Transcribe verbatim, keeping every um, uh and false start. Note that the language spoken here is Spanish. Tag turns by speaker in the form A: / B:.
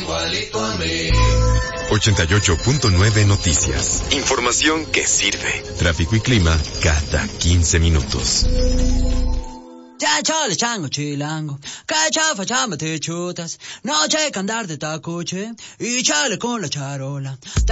A: igualito a mí.
B: ochenta y ocho punto nueve Noticias. Información que sirve. Tráfico y clima cada quince minutos.
C: Ya chale chango chilango, que chafa chamba te chutas, no checa andar de tacoche y chale con la charola.